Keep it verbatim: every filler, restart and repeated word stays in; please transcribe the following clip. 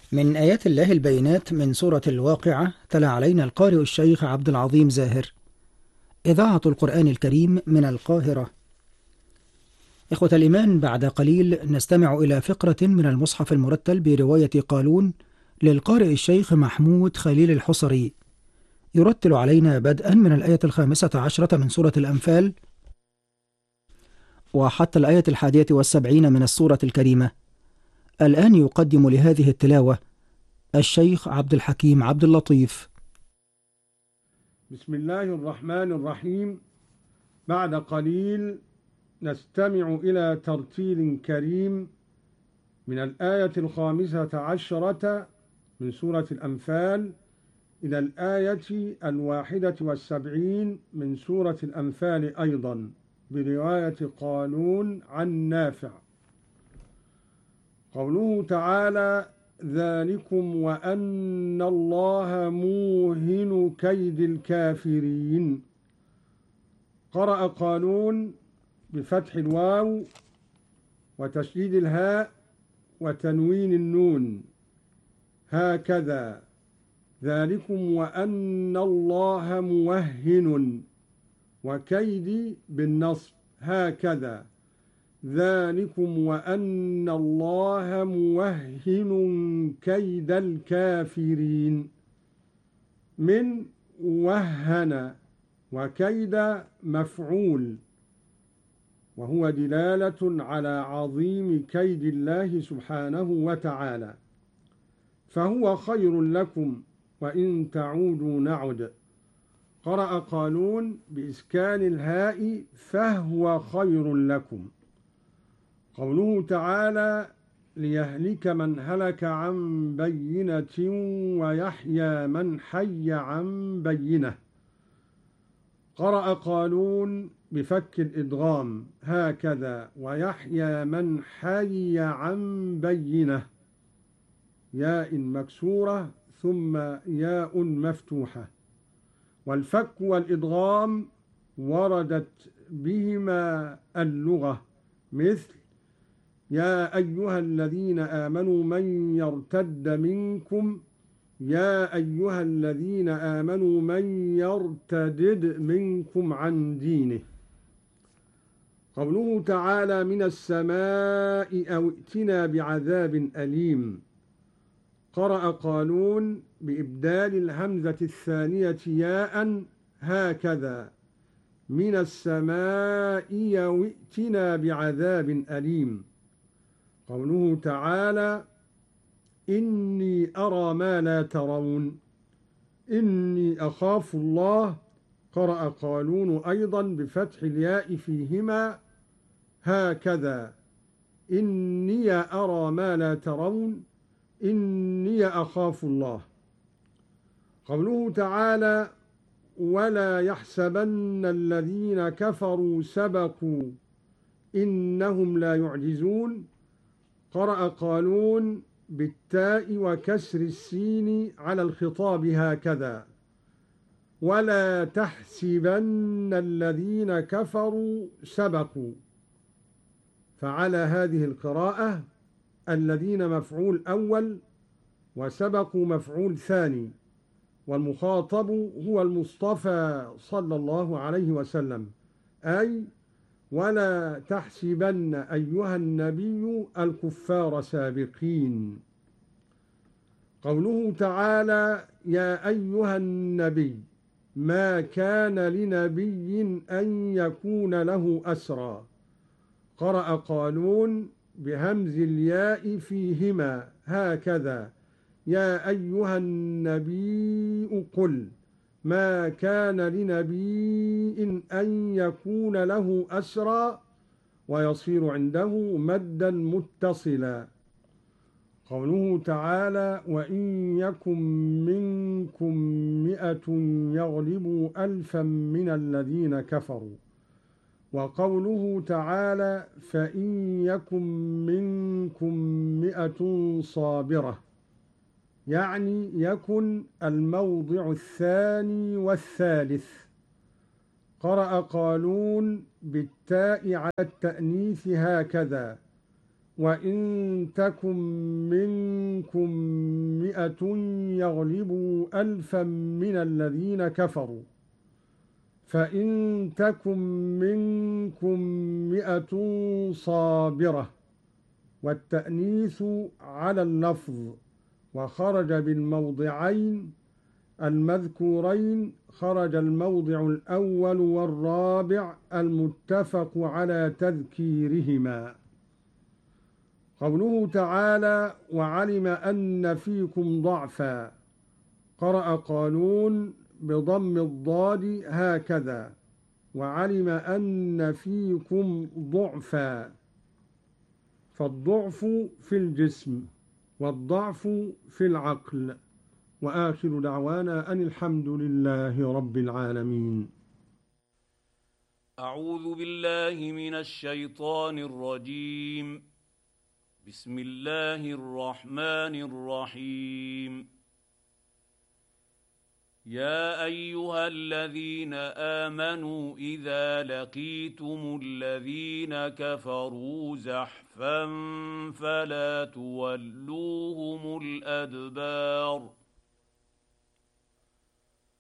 من آيات الله البينات من سورة الواقعة تلا علينا القارئ الشيخ عبد العظيم زاهر. إذاعة القرآن الكريم من القاهرة. إخوة الإيمان، بعد قليل نستمع إلى فقرة من المصحف المرتل برواية قالون للقارئ الشيخ محمود خليل الحصري، يرتل علينا بدءا من الآية الخامسة عشرة من سورة الأنفال وحتى الآية الحادية والسبعين من السورة الكريمة. الآن يقدم لهذه التلاوة الشيخ عبد الحكيم عبد اللطيف. بسم الله الرحمن الرحيم. بعد قليل نستمع إلى ترتيل كريم من الآية الخامسة عشرة من سورة الأنفال إلى الآية الواحدة والسبعين من سورة الأنفال أيضا، برواية قالون عن نافع. قوله تعالى: ذلكم وأن الله موهن كيد الكافرين. قرأ قالون بفتح الواو وتشديد الهاء وتنوين النون، هكذا. ذلكم وأن الله موهن، وكيد بالنصب، هكذا. ذلكم وأن الله موهن كيد الكافرين. من وهن وكيد مفعول، وهو دلالة على عظيم كيد الله سبحانه وتعالى. فهو خير لكم وإن تعودوا نعد. قرأ قالون بإسكان الهاء فهو خير لكم. قوله تعالى: ليهلك من هلك عن بينة ويحيى من حي عن بينة. قرأ قالون بفك الإدغام، هكذا. ويحيى من حي عن بينة، ياء مكسورة ثم ياء مفتوحة. والفك والإدغام وردت بهما اللغة، مثل: يا أيها الذين آمنوا من يرتد منكم يا أيها الذين آمنوا من يرتدد منكم عن دينه. قوله تعالى: من السماء أو ائتنا بعذاب أليم. قرأ قالون بإبدال الهمزة الثانية ياء، هكذا. من السماء أو ائتنا بعذاب أليم. قوله تعالى: إني أرى ما لا ترون. إني أخاف الله. قرأ قالون أيضا بفتح الياء فيهما، هكذا. إني أرى ما لا ترون. إني أخاف الله. قوله تعالى: ولا يحسبن الذين كفروا سبقوا إنهم لا يعجزون. قرأ قالون بالتاء وكسر السين على الخطاب، هكذا. ولا تحسبن الذين كفروا سبقوا. فعلى هذه القراءة الذين مفعول أول وسبقوا مفعول ثاني، والمخاطب هو المصطفى صلى الله عليه وسلم، أي: ولا تحسبن أيها النبي الكفار سابقين. قوله تعالى: يا أيها النبي، ما كان لنبي أن يكون له أسرى. قرأ قالون بهمز الياء فيهما، هكذا. يا أيها النبي قل ما كان لنبي أن يكون له أسرى، ويصير عنده مدا متصلا. قوله تعالى: وإن يكن منكم مئة يغلبوا ألفا من الذين كفروا. وقوله تعالى: فإن يكن منكم مئة صابرة، يعني يكن الموضع الثاني والثالث. قرأ قالون بالتاء على التأنيث، هكذا. وإن تكن منكم مئة يغلبوا ألفا من الذين كفروا فإن تكن منكم مئة صابرة، والتأنيث على اللفظ، وخرج بالموضعين المذكورين، خرج الموضع الأول والرابع المتفق على تذكيرهما. قوله تعالى: وعلم أن فيكم ضعفا، قرأ قالون بضم الضاد هكذا: وعلم أن فيكم ضعفا، فالضعف في الجسم والضعف في العقل. وآخر دعوانا أن الحمد لله رب العالمين. أعوذ بالله من الشيطان الرجيم. بسم الله الرحمن الرحيم. يا أيها الذين آمنوا إذا لقيتم الذين كفروا زحفا فلا تولوهم الأدبار